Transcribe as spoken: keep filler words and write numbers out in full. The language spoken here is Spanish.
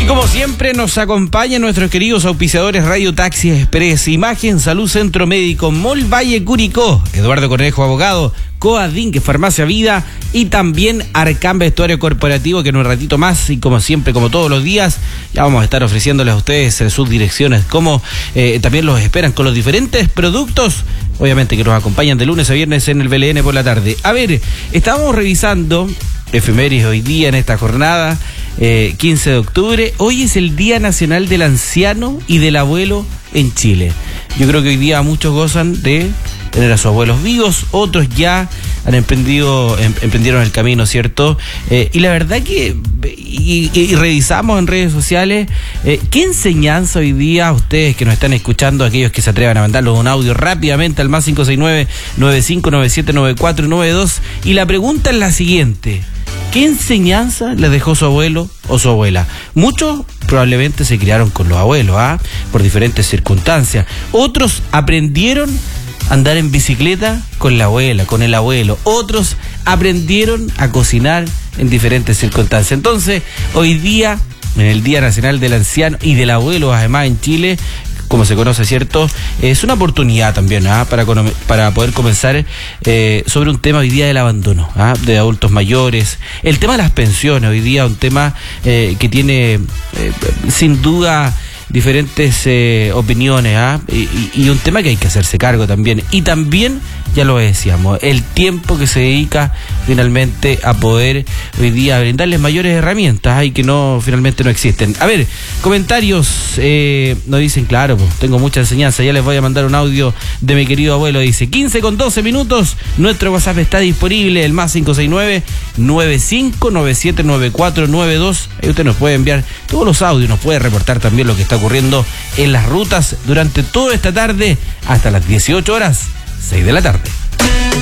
Y como siempre nos acompañan nuestros queridos auspiciadores Radio Taxi Express, Imagen Salud Centro Médico, Mall Valle Curicó, Eduardo Cornejo Abogado, Coadin, que Farmacia Vida, y también Arcam Vestuario Corporativo, que en un ratito más, y como siempre, como todos los días, ya vamos a estar ofreciéndoles a ustedes eh, sus direcciones, como eh, también los esperan con los diferentes productos, obviamente que nos acompañan de lunes a viernes en el B L N por la tarde. A ver, estábamos revisando efemérides hoy día en esta jornada, eh, quince de octubre. Hoy es el Día Nacional del Anciano y del Abuelo en Chile. Yo creo que hoy día muchos gozan de tener a sus abuelos vivos, otros ya han emprendido, em, emprendieron el camino, ¿cierto? Eh, y la verdad que, y, y, y revisamos en redes sociales, eh, ¿qué enseñanza hoy día a ustedes que nos están escuchando, aquellos que se atrevan a mandarlos un audio rápidamente al más cinco seis nueve, nueve cinco nueve siete nueve cuatro nueve dos? Y la pregunta es la siguiente: ¿qué enseñanza les dejó su abuelo o su abuela? Muchos probablemente se criaron con los abuelos, ¿ah? Por diferentes circunstancias. Otros aprendieron a andar en bicicleta con la abuela, con el abuelo. Otros aprendieron a cocinar en diferentes circunstancias. Entonces, hoy día, en el Día Nacional del Anciano y del Abuelo, además en Chile, como se conoce, ¿cierto? Es una oportunidad también, ¿ah? para, para poder comenzar eh, sobre un tema hoy día del abandono, ¿ah? de adultos mayores. El tema de las pensiones, hoy día un tema eh, que tiene eh, sin duda diferentes eh, opiniones, ¿ah? y, y un tema que hay que hacerse cargo también. Y también, ya lo decíamos, el tiempo que se dedica finalmente a poder hoy día brindarles mayores herramientas, ¿ah? y que no finalmente no existen. A ver, comentarios, eh, nos dicen, claro, pues, tengo mucha enseñanza, ya les voy a mandar un audio de mi querido abuelo, dice, quince con doce minutos, nuestro WhatsApp está disponible, el más cinco seis nueve, nueve cinco nueve siete nueve cuatro nueve dos, ahí usted nos puede enviar todos los audios, nos puede reportar también lo que está ocurriendo en las rutas durante toda esta tarde hasta las dieciocho horas, seis de la tarde.